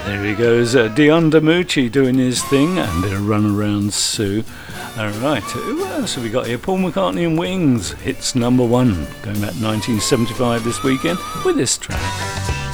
There he goes, Dion DiMucci doing his thing, and a Run Around Sue. Alright, who else have we got here? Paul McCartney and Wings, hits number 1, going back 1975 this weekend with this track.